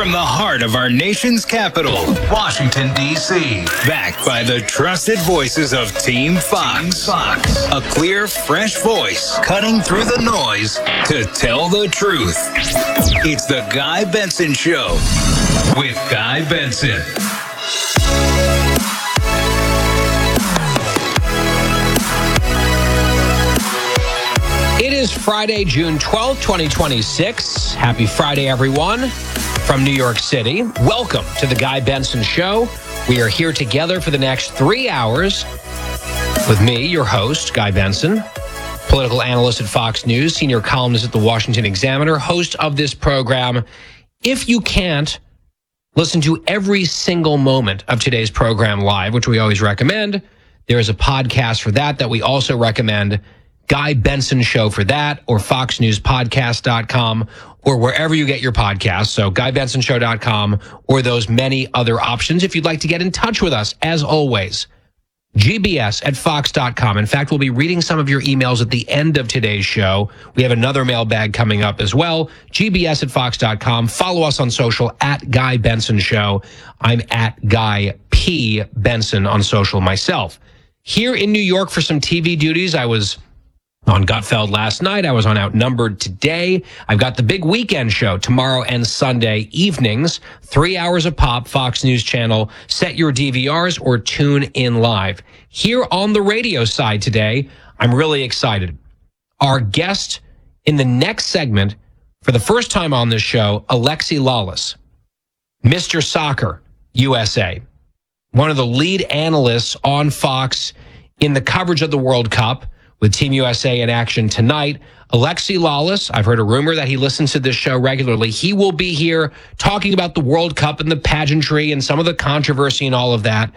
from the heart of our nation's capital, Washington, D.C. Backed by the trusted voices of Team Fox. A clear, fresh voice cutting through the noise to tell the truth. It's the Guy Benson Show with Guy Benson. It is Friday, June 12th, 2026. Happy Friday, everyone, from New York City. Welcome to the Guy Benson Show. We are here together for the next 3 hours with me, your host, Guy Benson, political analyst at Fox News, senior columnist at the Washington Examiner, host of this program. If you can't listen to every single moment of today's program live, which we always recommend, there is a podcast for that we also recommend. Guy Benson Show for that, or foxnewspodcast.com, or wherever you get your podcasts. So GuyBensonShow.com, or those many other options. If you'd like to get in touch with us, as always, gbs@fox.com. In fact, we'll be reading some of your emails at the end of today's show. We have another mailbag coming up as well. gbs@fox.com. Follow us on social at Guy Benson Show. I'm at Guy P. Benson on social myself. Here in New York for some TV duties, I was on Gutfeld last night. I was on Outnumbered today. I've got the big weekend show tomorrow and Sunday evenings, 3 hours a pop, Fox News Channel. Set your DVRs or tune in live. Here on the radio side today, I'm really excited. Our guest in the next segment, for the first time on this show, Alexi Lalas, Mr. Soccer USA, one of the lead analysts on Fox in the coverage of the World Cup, with Team USA in action tonight. Alexi Lalas, I've heard a rumor that he listens to this show regularly. He will be here talking about the World Cup and the pageantry and some of the controversy and all of that,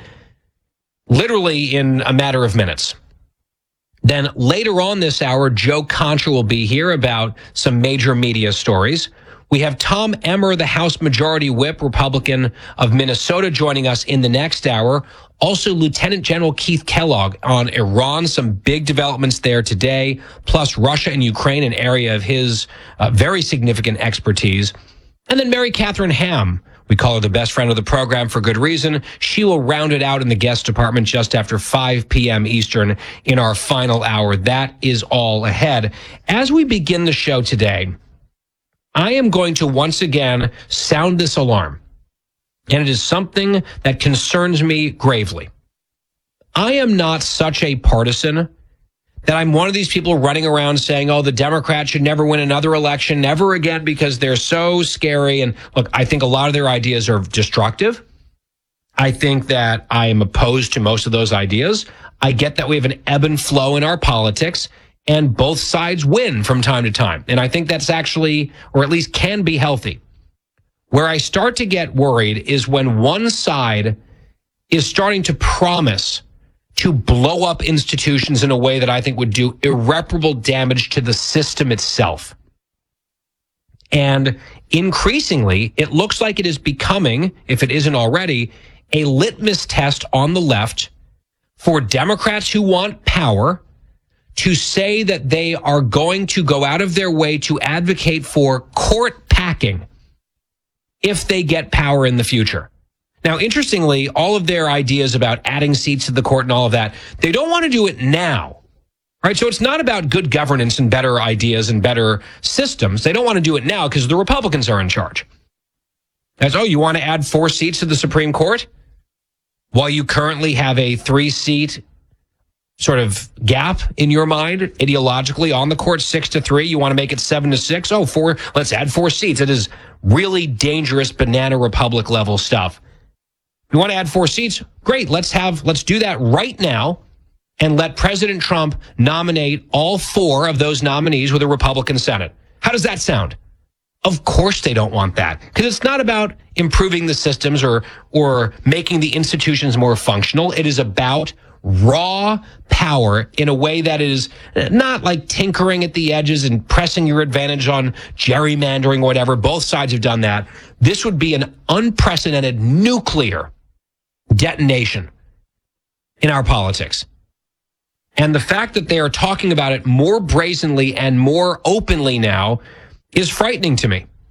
literally in a matter of minutes. Then later on this hour, Joe Concha will be here about some major media stories. We have Tom Emmer, the House Majority Whip, Republican of Minnesota, joining us in the next hour. Also, Lieutenant General Keith Kellogg on Iran, some big developments there today, plus Russia and Ukraine, an area of his very significant expertise. And then Mary Catherine Ham, we call her the best friend of the program for good reason. She will round it out in the guest department just after 5 p.m. Eastern in our final hour. That is all ahead. As we begin the show today, I am going to once again sound this alarm. And it is something that concerns me gravely. I am not such a partisan that I'm one of these people running around saying, oh, the Democrats should never win another election, never again, because they're so scary. And look, I think a lot of their ideas are destructive. I think that I am opposed to most of those ideas. I get that we have an ebb and flow in our politics, and both sides win from time to time. And I think that's actually, or at least can be, healthy. Where I start to get worried is when one side is starting to promise to blow up institutions in a way that I think would do irreparable damage to the system itself. And increasingly, it looks like it is becoming, if it isn't already, a litmus test on the left for Democrats who want power to say that they are going to go out of their way to advocate for court packing if they get power in the future. Now, interestingly, all of their ideas about adding seats to the court and all of that, they don't want to do it now. Right? So it's not about good governance and better ideas and better systems. They don't want to do it now because the Republicans are in charge. As, oh, you want to add 4 seats to the Supreme Court? While you currently have a 3-seat sort of gap in your mind ideologically on the court, 6-3. You want to make it 7-6. Oh, 4. Let's add 4 seats. It is really dangerous banana republic level stuff. You want to add 4 seats? Great. Let's do that right now and let President Trump nominate all 4 of those nominees with a Republican Senate. How does that sound? Of course they don't want that, because it's not about improving the systems or making the institutions more functional. It is about raw power in a way that is not like tinkering at the edges and pressing your advantage on gerrymandering or whatever. Both sides have done that. This would be an unprecedented nuclear detonation in our politics. And the fact that they are talking about it more brazenly and more openly now is frightening to me.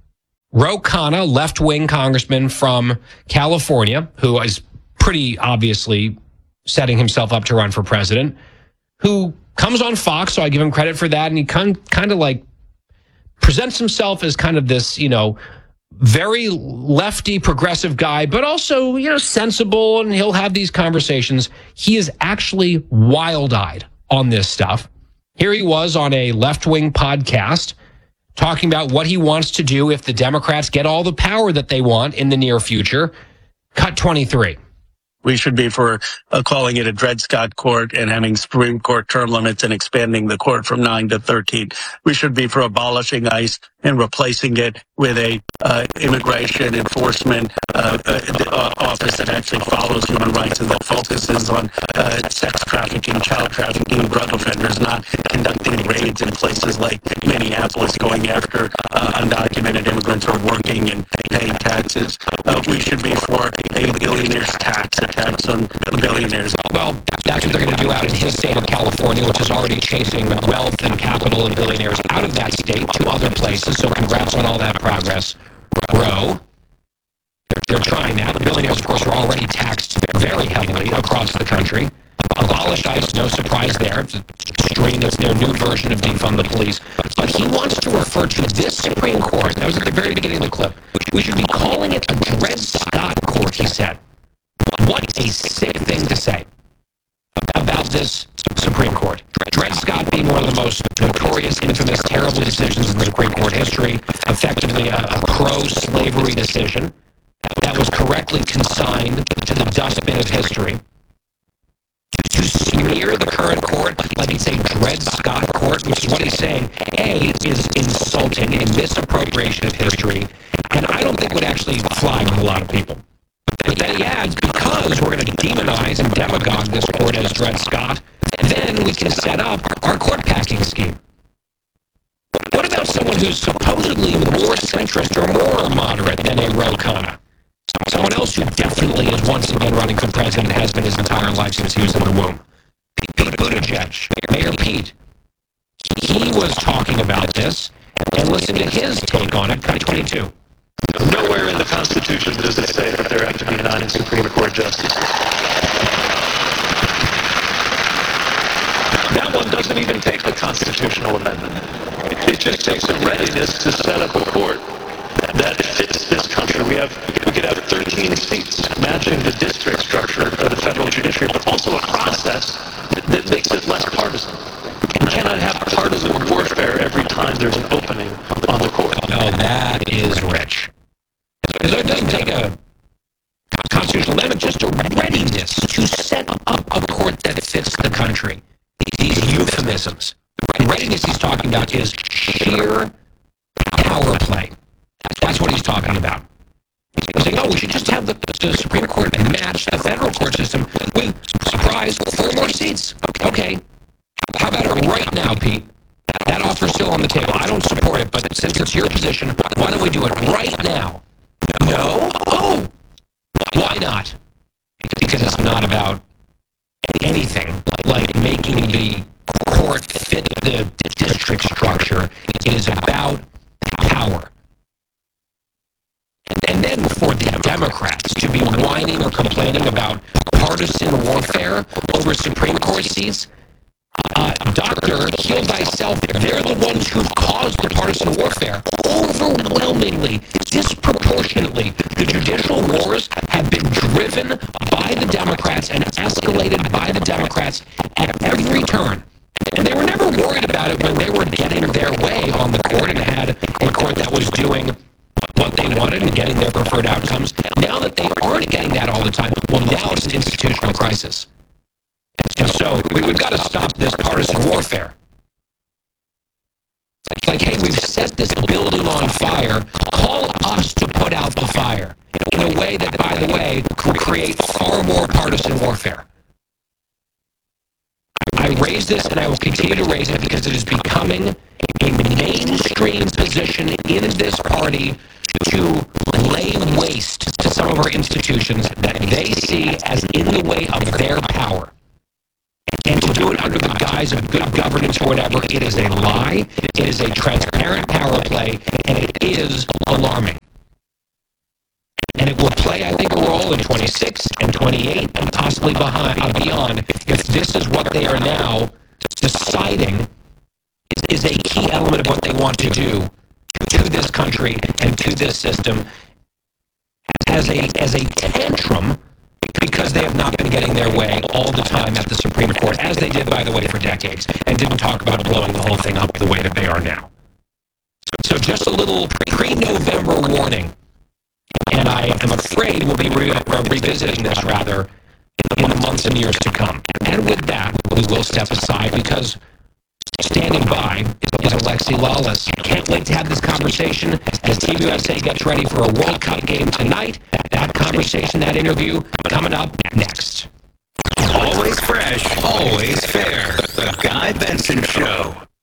Ro Khanna, left-wing congressman from California, who is pretty obviously setting himself up to run for president, who comes on Fox, so I give him credit for that, and he kind of like presents himself as kind of this, very lefty progressive guy, but also, sensible, and he'll have these conversations. He is actually wild-eyed on this stuff. Here he was on a left-wing podcast talking about what he wants to do if the Democrats get all the power that they want in the near future. Cut 23. We should be for calling it a Dred Scott court and having Supreme Court term limits and expanding the court from 9 to 13. We should be for abolishing ICE and replacing it with a immigration enforcement office that actually follows human rights and that focuses on sex trafficking, child trafficking, drug offenders, not conducting raids in places like Minneapolis, going after undocumented immigrants who are working and paying taxes. We should be for a billionaire's tax on billionaires. Well, that's what they're going to do out in his state of California, which is already chasing wealth and capital and billionaires out of that state to other places. So congrats on all that progress, bro. They're trying that. The billionaires, of course, are already taxed very heavily across the country. Abolish ICE, no surprise there. It's a string. It's their new version of defund the police. But he wants to refer to this Supreme Court. That was at the very beginning of the clip. We should be calling it a Dred Scott court, he said. What a sick thing to say about this Supreme Court. Dred Scott being one of the most notorious, infamous, terrible decisions in the Supreme Court history, effectively a pro-slavery decision that was correctly consigned to the dustbin of history. To smear the current court like it's a Dred Scott court, which is what he's saying, A, is insulting, a misappropriation of history, and I don't think would actually fly with a lot of people. But then he adds, because we're going to demonize and demagogue this court as Dred Scott, then we can set up our court packing scheme. What about someone who's supposedly more centrist or more moderate than a Ro Khanna? Someone else who definitely is once again running for president, has been his entire life since he was in the womb. Pete Buttigieg, Mayor Pete. He was talking about this, and listen to his take on it, cut 22. Nowhere in the Constitution does it say that there have to be 9 Supreme Court justices. That one doesn't even take a constitutional amendment. It just takes a readiness to set up a court that fits this country. We could have 13 seats matching the district structure of the federal judiciary, but also a process that makes it less partisan. You cannot have partisan warfare every time there's an opening on the court. Oh, that is rich. Because it doesn't take a constitutional amendment, just a readiness to set up a court that fits the country. These euphemisms. The readiness he's talking about is sheer power play. That's what he's talking about. He's saying, we should just have the Supreme Court match the federal court system with, surprise, 4 more seats. Okay. How about it right now, Pete? That offer's still on the table. I don't support it, but since it's your position, why don't we do it right now? No? Oh! Why not? Because it's not about anything like making the court fit the district structure. It is about power. And then for the Democrats to be whining or complaining about partisan warfare over Supreme Court seats, Doctor, heal thyself. They're the ones who've caused the partisan warfare. Overwhelmingly, disproportionately, the judicial wars have been driven by the Democrats and escalated by the Democrats at every turn. And they were never worried about it when they were getting their way on the court and had a court that was doing what they wanted and getting their preferred outcomes. Now that they aren't getting that all the time, well, now it's an institutional crisis. And so we've got to stop this partisan warfare. It's like, hey, we've set this building on fire. Call us to put out the fire in a way that, by the way, will create far more partisan warfare. I raise this and I will continue to raise it because it is becoming a mainstream position in this party to lay waste to some of our institutions that they see as in the way of their power. And to do it under the guise of good governance or whatever, it is a lie, it is a transparent power play, and it is alarming. 2028 and possibly beyond, if this is what they are now deciding is a key element of what they want to do to this country and to this system as a tantrum, because they have not been getting their way all the time at the Supreme Court, as they did, by the way, for decades, and didn't talk about blowing the whole thing up the way that they are now. So just a little pre-November warning, and I am afraid we'll be revisiting this, rather, in the months and years to come. And with that, we will step aside, because standing by is Alexi Lawless. Can't wait to have this conversation as Team USA gets ready for a World Cup game tonight. That conversation, that interview, coming up next. Always fresh, always fair. The Guy Benson Show.